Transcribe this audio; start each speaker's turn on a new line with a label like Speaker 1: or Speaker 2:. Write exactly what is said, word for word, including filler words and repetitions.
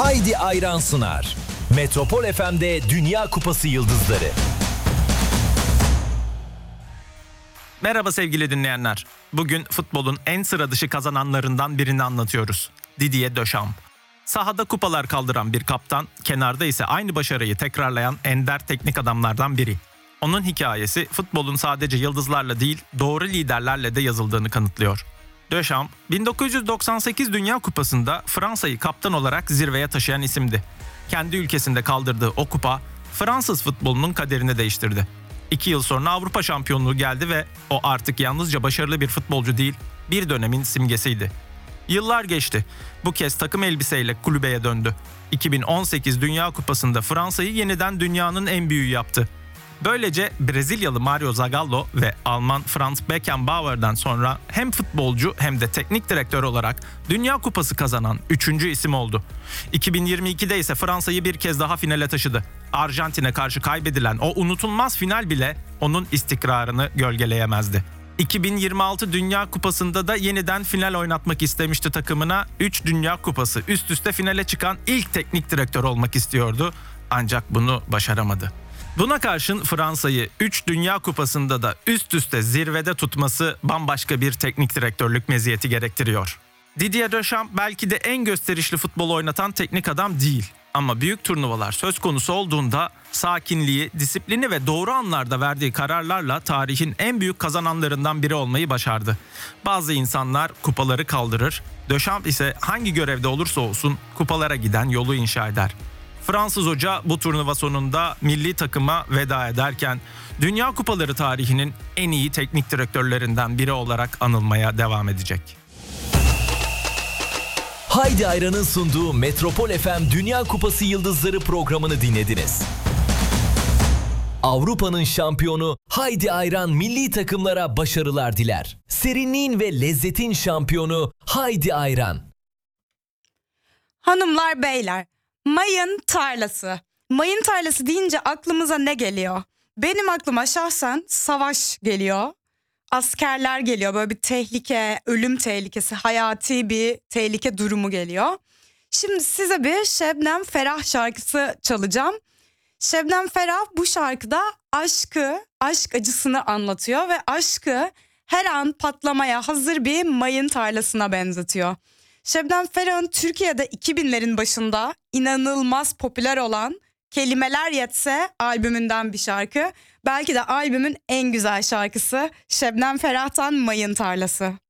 Speaker 1: Haydi Ayran sunar. Metropol F M'de Dünya Kupası Yıldızları.
Speaker 2: Merhaba sevgili dinleyenler. Bugün futbolun en sıra dışı kazananlarından birini anlatıyoruz. Didier Deschamps. Sahada kupalar kaldıran bir kaptan, kenarda ise aynı başarıyı tekrarlayan ender teknik adamlardan biri. Onun hikayesi futbolun sadece yıldızlarla değil, doğru liderlerle de yazıldığını kanıtlıyor. Deschamps, bin dokuz yüz doksan sekiz Dünya Kupası'nda Fransa'yı kaptan olarak zirveye taşıyan isimdi. Kendi ülkesinde kaldırdığı o kupa, Fransız futbolunun kaderini değiştirdi. İki yıl sonra Avrupa şampiyonluğu geldi ve o artık yalnızca başarılı bir futbolcu değil, bir dönemin simgesiydi. Yıllar geçti. Bu kez takım elbiseyle kulübeye döndü. iki bin on sekiz Dünya Kupası'nda Fransa'yı yeniden dünyanın en büyüğü yaptı. Böylece Brezilyalı Mario Zagallo ve Alman Franz Beckenbauer'dan sonra hem futbolcu hem de teknik direktör olarak Dünya Kupası kazanan üçüncü isim oldu. iki bin yirmi ikide ise Fransa'yı bir kez daha finale taşıdı. Arjantin'e karşı kaybedilen o unutulmaz final bile onun istikrarını gölgeleyemezdi. iki bin yirmi altı Dünya Kupası'nda da yeniden final oynatmak istemişti takımına. üç Dünya Kupası üst üste finale çıkan ilk teknik direktör olmak istiyordu. Ancak bunu başaramadı. Buna karşın Fransa'yı üç Dünya Kupası'nda da üst üste zirvede tutması bambaşka bir teknik direktörlük meziyeti gerektiriyor. Didier Deschamps belki de en gösterişli futbol oynatan teknik adam değil. Ama büyük turnuvalar söz konusu olduğunda sakinliği, disiplini ve doğru anlarda verdiği kararlarla tarihin en büyük kazananlarından biri olmayı başardı. Bazı insanlar kupaları kaldırır, Deschamps ise hangi görevde olursa olsun kupalara giden yolu inşa eder. Fransız hoca bu turnuva sonunda milli takıma veda ederken Dünya Kupaları tarihinin en iyi teknik direktörlerinden biri olarak anılmaya devam edecek.
Speaker 1: Haydi Ayran'ın sunduğu Metropol F M Dünya Kupası Yıldızları programını dinlediniz. Avrupa'nın şampiyonu Haydi Ayran milli takımlara başarılar diler. Serinliğin ve lezzetin şampiyonu Haydi Ayran.
Speaker 3: Hanımlar beyler, mayın tarlası. Mayın tarlası deyince aklımıza ne geliyor? Benim aklıma şahsen savaş geliyor. Askerler geliyor, böyle bir tehlike, ölüm tehlikesi, hayati bir tehlike durumu geliyor. Şimdi size bir Şebnem Ferah şarkısı çalacağım. Şebnem Ferah bu şarkıda aşkı, aşk acısını anlatıyor ve aşkı her an patlamaya hazır bir mayın tarlasına benzetiyor. Şebnem Ferah'ın Türkiye'de iki binlerin başında inanılmaz popüler olan Kelimeler Yetse albümünden bir şarkı. Belki de albümün en güzel şarkısı Şebnem Ferah'tan Mayın Tarlası.